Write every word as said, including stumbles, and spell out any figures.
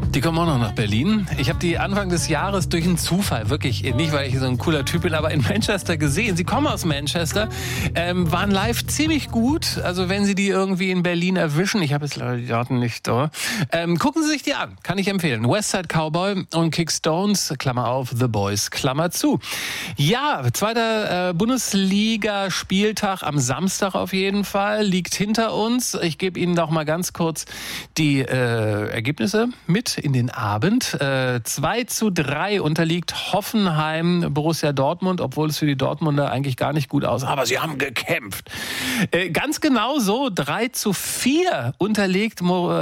Die kommen auch noch nach Berlin. Ich habe die Anfang des Jahres durch einen Zufall, wirklich nicht, weil ich so ein cooler Typ bin, aber in Manchester gesehen. Sie kommen aus Manchester, ähm, waren live ziemlich gut. Also wenn Sie die irgendwie in Berlin erwischen, ich habe jetzt leider die Daten nicht da, ähm, gucken Sie sich die an, kann ich empfehlen. Westside Cowboy und Kick Stones, Klammer auf, The Boys, Klammer zu. Ja, zweiter äh, Bundesliga-Spieltag am Samstag auf jeden Fall, liegt hinter uns. Ich gebe Ihnen noch mal ganz kurz die äh, Ergebnisse mit in den Abend. Äh, zwei zu drei unterliegt Hoffenheim Borussia Dortmund, obwohl es für die Dortmunder eigentlich gar nicht gut aussah. Aber sie haben gekämpft. Äh, ganz genau so, drei zu vier unterliegt Mo